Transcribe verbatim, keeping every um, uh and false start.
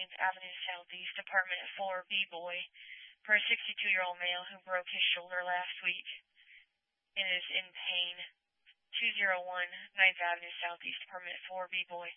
ninth Avenue Southeast, apartment four B boy, for a sixty-two-year-old male who broke his shoulder last week and is in pain. two oh one ninth Avenue Southeast, apartment four B boy.